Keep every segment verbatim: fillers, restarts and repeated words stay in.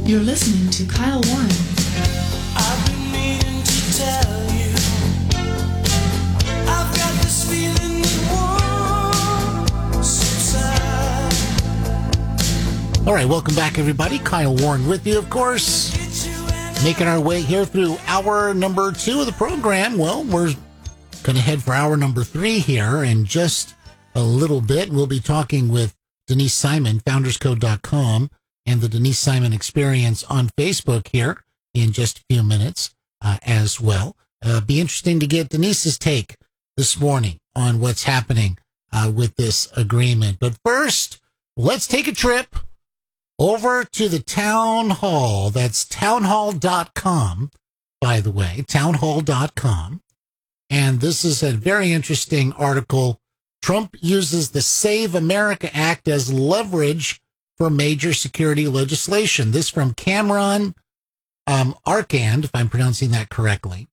You're listening to Kyle Warren. I've been meaning to tell you, I've got this feeling that won't subside. All right, welcome back, everybody. Kyle Warren with you, of course. Making our way here through hour number two of the program. Well, we're going to head for hour number three here in just a little bit. We'll be talking with Denise Simon, founders code dot com, and the Denise Simon Experience on Facebook here in just a few minutes uh, as well. Uh, be interesting to get Denise's take this morning on what's happening uh, with this agreement. But first, let's take a trip over to the town hall. That's townhall dot com, by the way, townhall dot com. And this is a very interesting article. Trump uses the Save America Act as leverage for major security legislation. This from Cameron um, Arcand, if I'm pronouncing that correctly.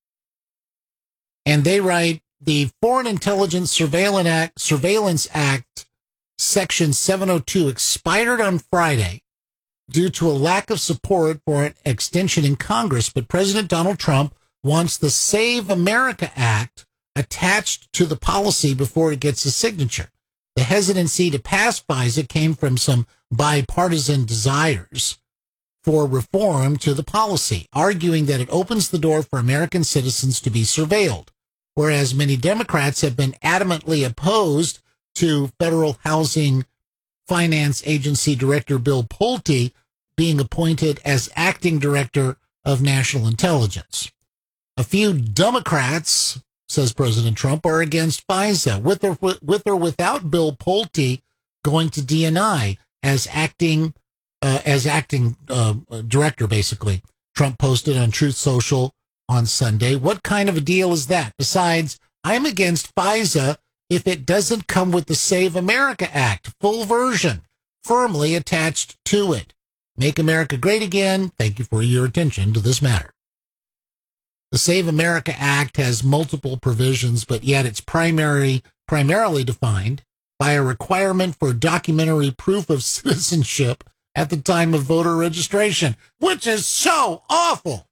And they write, the Foreign Intelligence Surveillance Act, Surveillance Act, Section seven oh two expired on Friday due to a lack of support for an extension in Congress. But President Donald Trump wants the Save America Act attached to the policy before it gets a signature. The hesitancy to pass FISA came from some bipartisan desires for reform to the policy, arguing that it opens the door for American citizens to be surveilled, whereas many Democrats have been adamantly opposed to Federal Housing Finance Agency Director Bill Pulte being appointed as acting director of national intelligence. A few Democrats, says President Trump, are against FISA, with or, with or without Bill Pulte going to D N I as acting uh, as acting uh, director, basically. Trump posted on Truth Social on Sunday. What kind of a deal is that? Besides, I'm against FISA if it doesn't come with the Save America Act, full version, firmly attached to it. Make America great again. Thank you for your attention to this matter. The Save America Act has multiple provisions, but yet it's primary, primarily defined by a requirement for documentary proof of citizenship at the time of voter registration, which is so awful.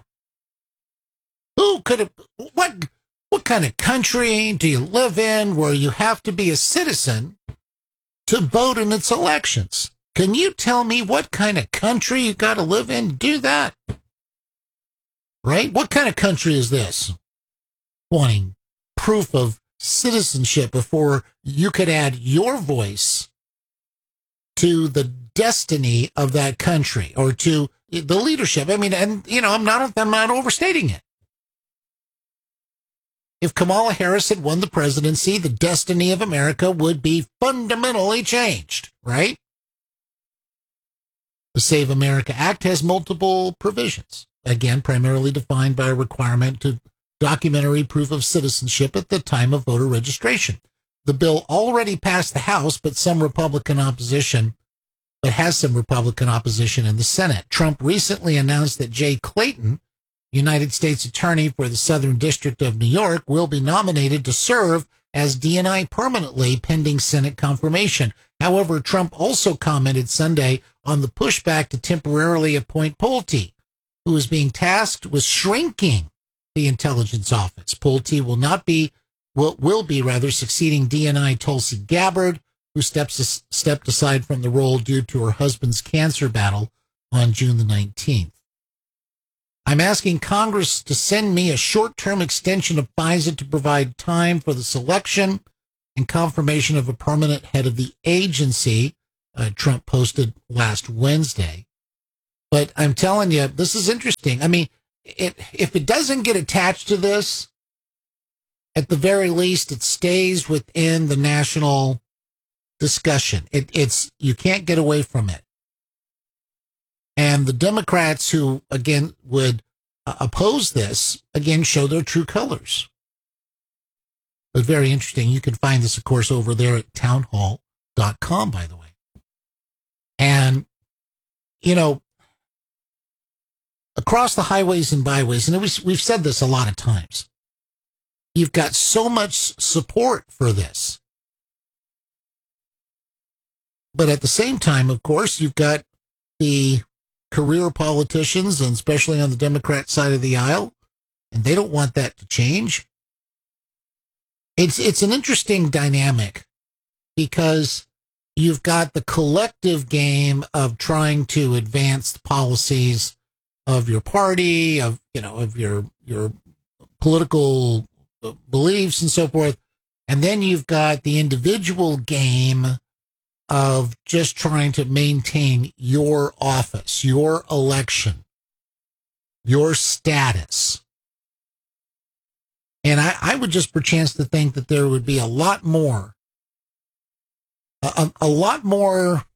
Who could have, what, what kind of country do you live in where you have to be a citizen to vote in its elections? Can you tell me what kind of country you got to live in to do that? Right? What kind of country is this? Wanting proof of citizenship before you could add your voice to the destiny of that country or to the leadership. I mean, and, you know, I'm not, I'm not overstating it. If Kamala Harris had won the presidency, the destiny of America would be fundamentally changed, right? The Save America Act has multiple provisions, again, primarily defined by a requirement to documentary proof of citizenship at the time of voter registration. The bill already passed the House, but some Republican opposition, but has some Republican opposition in the Senate. Trump recently announced that Jay Clayton, United States Attorney for the Southern District of New York, will be nominated to serve as D N I permanently pending Senate confirmation. However, Trump also commented Sunday on the pushback to temporarily appoint Pulte, who is being tasked with shrinking the intelligence office. Pulte will not be, will, will be rather succeeding D N I Tulsi Gabbard, who steps stepped aside from the role due to her husband's cancer battle on June the nineteenth. I'm asking Congress to send me a short-term extension of FISA to provide time for the selection and confirmation of a permanent head of the agency, uh, Trump posted last Wednesday. But I'm telling you, this is interesting. I mean, it, if it doesn't get attached to this, at the very least, it stays within the national discussion. It, it's, you can't get away from it. And the Democrats who, again, would uh, oppose this, again, show their true colors. But very interesting. You can find this, of course, over there at townhall dot com, by the way. And, you know, across the highways and byways, and was, we've said this a lot of times, you've got so much support for this. But at the same time, of course, you've got the career politicians, and especially on the Democrat side of the aisle, and they don't want that to change. It's it's an interesting dynamic because you've got the collective game of trying to advance the policies of your party, of you know, of your your political beliefs and so forth, and then you've got the individual game of just trying to maintain your office, your election, your status. And I, I would just perchance to think that there would be a lot more, a, a lot more,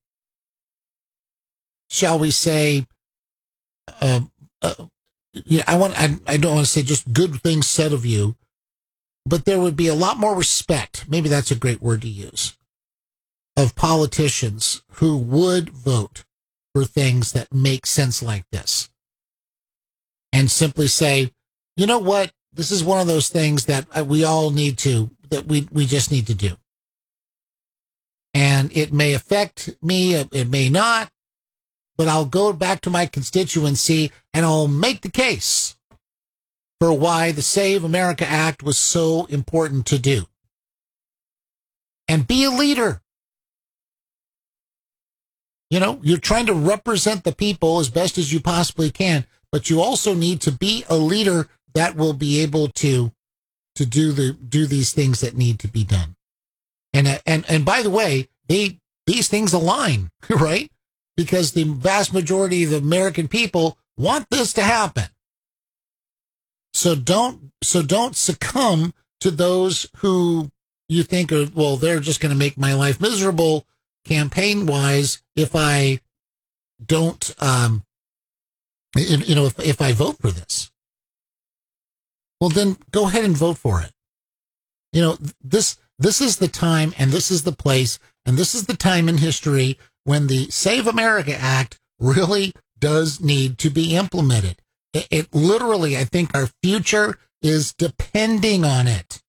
shall we say, uh, uh, yeah, I want, I, I don't want to say just good things said of you, but there would be a lot more respect. Maybe that's a great word to use, of politicians who would vote for things that make sense like this and simply say, you know what? This is one of those things that we all need to, that we, we just need to do. And it may affect me, it may not, but I'll go back to my constituency and I'll make the case for why the Save America Act was so important to do. And be a leader. You know, you're trying to represent the people as best as you possibly can, but you also need to be a leader that will be able to to do the do these things that need to be done. And and and by the way, they these things align, right? Because the vast majority of the American people want this to happen. So don't so don't succumb to those who you think are, well, they're just going to make my life miserable campaign wise if I don't um you know if if I vote for this. Well, then go ahead and vote for it. You know, this this is the time and this is the place and this is the time in history when the Save America Act really does need to be implemented. It, it literally, I think our future is depending on it.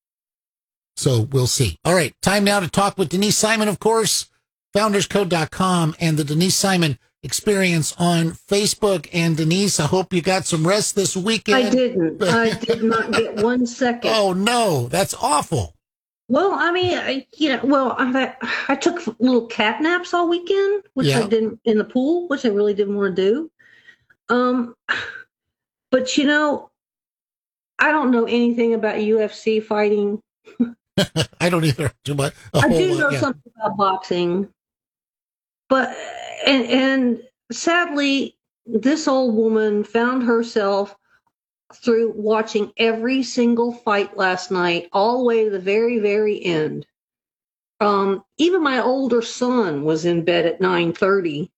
So we'll see. All right, time now to talk with Denise Simon, of course, founders code dot com and the Denise Simon Experience on Facebook. And Denise, I hope you got some rest this weekend. I didn't. I did not get one second. Oh, no, that's awful. Well, I mean, I, you know, well, I, I took little cat naps all weekend, which Yeah. I didn't in the pool, which I really didn't want to do. Um, but you know, I don't know anything about U F C fighting. I don't either. Too much. a I whole do lot, know yeah. something about boxing, but and and sadly, this old woman found herself through watching every single fight last night, all the way to the very, very end. Um, even my older son was in bed at nine thirty.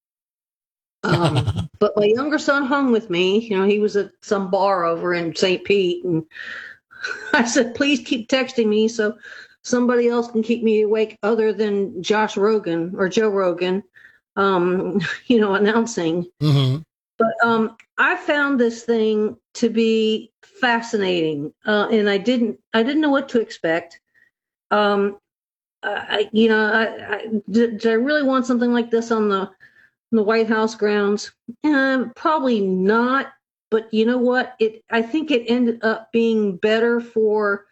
Um, but my younger son hung with me. You know, he was at some bar over in Saint Pete, and I said, please keep texting me so somebody else can keep me awake other than Josh Rogan or Joe Rogan, um, you know, announcing. Mm-hmm. But um, I found this thing to be fascinating, uh, and I didn't, I didn't know what to expect. Um, I, you know, I, I, did, did I really want something like this on the, on the White House grounds? Uh, probably not. But you know what? It, I think it ended up being better for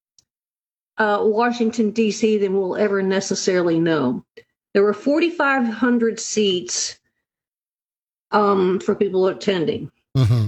uh, Washington, D C than we'll ever necessarily know. There were forty-five hundred seats um, for people attending. Mm-hmm.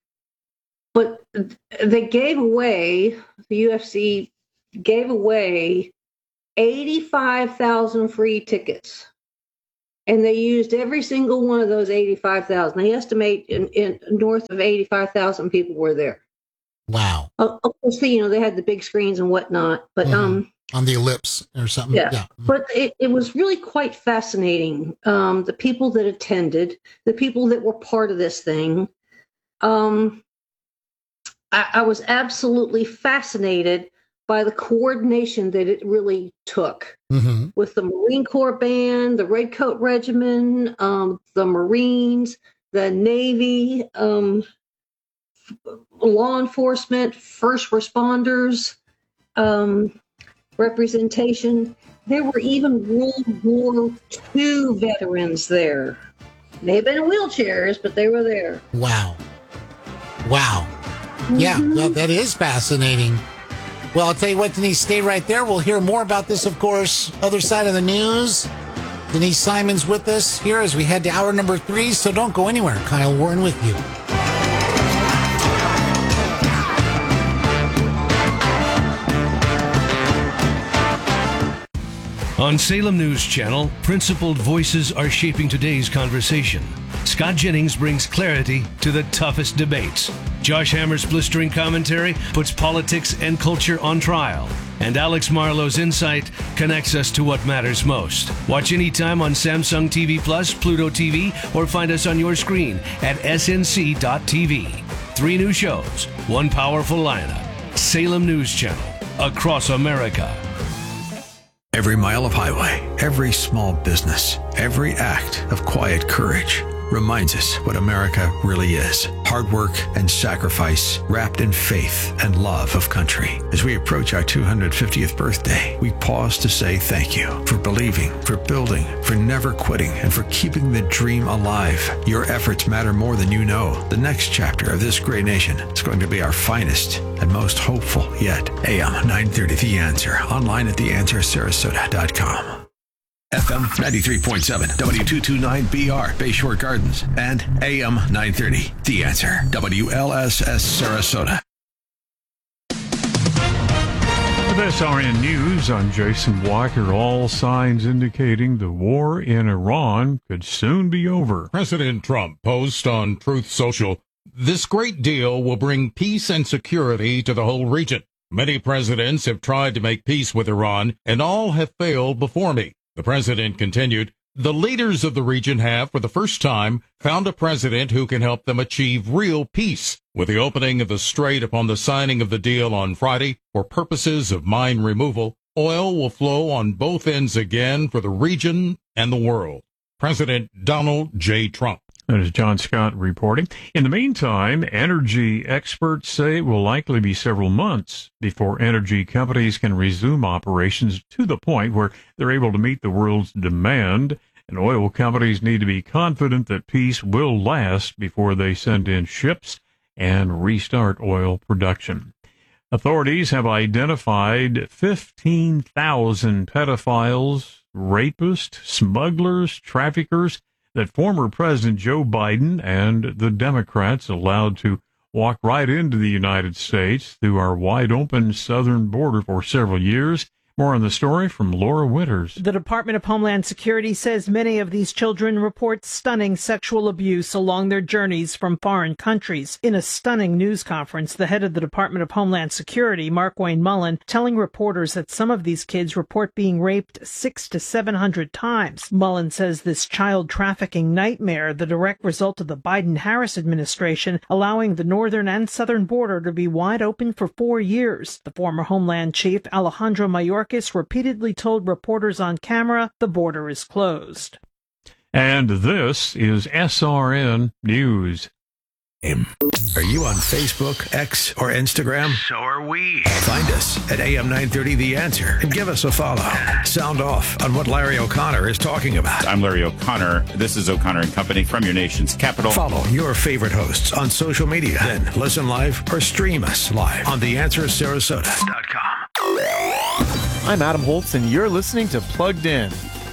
But they gave away, the U F C gave away eighty-five thousand free tickets. And they used every single one of those eighty-five thousand. They estimate in, in north of eighty-five thousand people were there. Wow. Uh, of course, you know, they had the big screens and whatnot. But Mhm. um, On the ellipse or something. yeah, Yeah. but it, it was really quite fascinating. Um, the people that attended, the people that were part of this thing. Um, I, I was absolutely fascinated by the coordination that it really took Mm-hmm. with the Marine Corps Band, the Red Coat Regiment, um, the Marines, the Navy, um, law enforcement, first responders, um, representation. There were even World War Two veterans there. May have been in wheelchairs, but they were there. Wow. Wow. Mm-hmm. Yeah, that, that is fascinating. Well, I'll tell you what, Denise, stay right there. We'll hear more about this, of course, other side of the news. Denise Simon's with us here as we head to hour number three, so don't go anywhere. Kyle Warren with you. On Salem News Channel, principled voices are shaping today's conversation. Scott Jennings brings clarity to the toughest debates. Josh Hammer's blistering commentary puts politics and culture on trial. And Alex Marlowe's insight connects us to what matters most. Watch anytime on Samsung T V Plus, Pluto T V, or find us on your screen at S N C dot T V. Three new shows, one powerful lineup. Salem News Channel, across America. Every mile of highway, every small business, every act of quiet courage reminds us what America really is. Hard work and sacrifice wrapped in faith and love of country. As we approach our two hundred fiftieth birthday, we pause to say thank you for believing, for building, for never quitting, and for keeping the dream alive. Your efforts matter more than you know. The next chapter of this great nation is going to be our finest and most hopeful yet. A M nine thirty The Answer. Online at the answer sarasota dot com. F M ninety-three point seven, W two twenty-nine B R, Bayshore Gardens, and A M nine thirty, The Answer, W L S S Sarasota. With S R N News, I'm Jason Walker. All signs indicating the war in Iran could soon be over. President Trump posted on Truth Social, "This great deal will bring peace and security to the whole region. Many presidents have tried to make peace with Iran, and all have failed before me." The president continued, "The leaders of the region have, for the first time, found a president who can help them achieve real peace. With the opening of the strait upon the signing of the deal on Friday for purposes of mine removal, oil will flow on both ends again for the region and the world." President Donald J. Trump. That is John Scott reporting. In the meantime, energy experts say it will likely be several months before energy companies can resume operations to the point where they're able to meet the world's demand. And oil companies need to be confident that peace will last before they send in ships and restart oil production. Authorities have identified fifteen thousand pedophiles, rapists, smugglers, traffickers that former President Joe Biden and the Democrats allowed to walk right into the United States through our wide-open southern border for several years. More on the story from Laura Winters. The Department of Homeland Security says many of these children report stunning sexual abuse along their journeys from foreign countries. In a stunning news conference, the head of the Department of Homeland Security, Markwayne Mullin, telling reporters that some of these kids report being raped six to seven hundred times. Mullin says this child trafficking nightmare, the direct result of the Biden-Harris administration, allowing the northern and southern border to be wide open for four years. The former Homeland Chief, Alejandro Mayorkas, repeatedly told reporters on camera the border is closed. And this is S R N News. Are you on Facebook, X, or Instagram? So are we. Find us at A M nine thirty The Answer and give us a follow. Sound off on what Larry O'Connor is talking about. I'm Larry O'Connor. This is O'Connor and Company from your nation's capital. Follow your favorite hosts on social media. Then listen live or stream us live on the answer sarasota dot com. I'm Adam Holtz, and you're listening to Plugged In.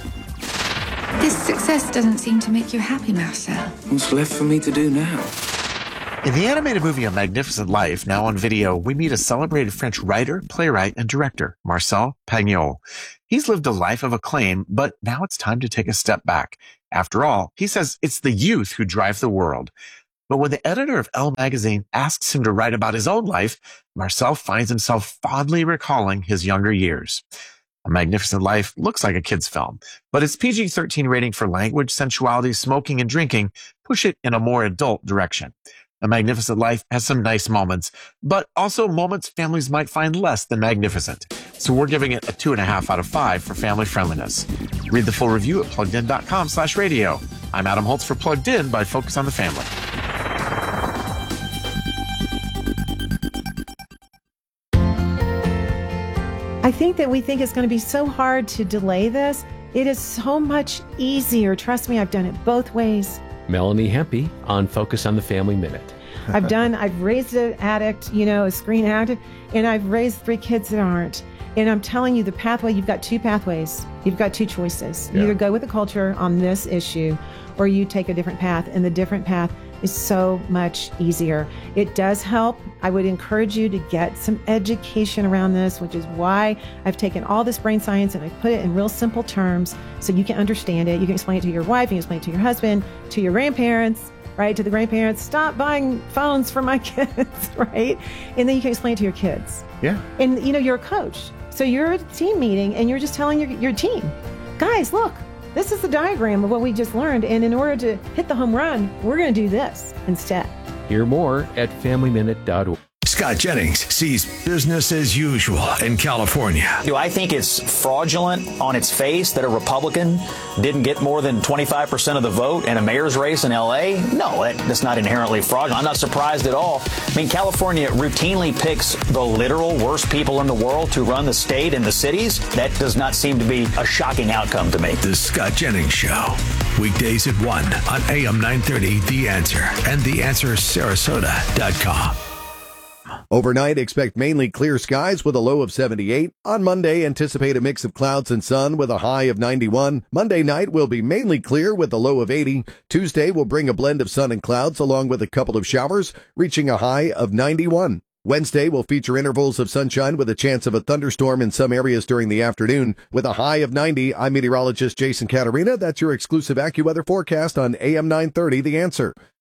This success doesn't seem to make you happy, Marcel. What's left for me to do now? In the animated movie A Magnificent Life, now on video, we meet a celebrated French writer, playwright, and director, Marcel Pagnol. He's lived a life of acclaim, but now it's time to take a step back. After all, he says it's the youth who drive the world. But when the editor of Elle magazine asks him to write about his own life, Marcel finds himself fondly recalling his younger years. A Magnificent Life looks like a kid's film, but its P G thirteen rating for language, sensuality, smoking, and drinking push it in a more adult direction. A Magnificent Life has some nice moments, but also moments families might find less than magnificent. So we're giving it a two and a half out of five for family friendliness. Read the full review at pluggedin.com slash radio. I'm Adam Holtz for Plugged In by Focus on the Family. I think that we think it's going to be so hard to delay this. It is so much easier. Trust me, I've done it both ways. Melanie Hempy on Focus on the Family Minute. I've done, I've raised an addict, you know, a screen addict, and I've raised three kids that aren't. And I'm telling you, the pathway, you've got two pathways. You've got two choices. You Yeah. either go with the culture on this issue, or you take a different path. And the different path is so much easier. It does help. I would encourage you to get some education around this, which is why I've taken all this brain science and I put it in real simple terms so you can understand it. You can explain it to your wife, you can explain it to your husband, to your grandparents, right? To the grandparents, stop buying phones for my kids, right? And then you can explain it to your kids. Yeah. And, you know, you're a coach. So you're at a team meeting and you're just telling your, your team, guys, look, this is the diagram of what we just learned. And in order to hit the home run, we're going to do this instead. Hear more at family minute dot org. Scott Jennings sees business as usual in California. Do I think it's fraudulent on its face that a Republican didn't get more than twenty-five percent of the vote in a mayor's race in L A? No, that's not inherently fraudulent. I'm not surprised at all. I mean, California routinely picks the literal worst people in the world to run the state and the cities. That does not seem to be a shocking outcome to me. The Scott Jennings Show. Weekdays at one on A M nine thirty, The Answer, and the answer sarasota dot com. Overnight, expect mainly clear skies with a low of seventy-eight. On Monday, anticipate a mix of clouds and sun with a high of ninety-one. Monday night will be mainly clear with a low of eighty. Tuesday will bring a blend of sun and clouds along with a couple of showers, reaching a high of ninety-one. Wednesday will feature intervals of sunshine with a chance of a thunderstorm in some areas during the afternoon with a high of ninety. I'm meteorologist Jason Caterina. That's your exclusive AccuWeather forecast on A M nine thirty, The Answer.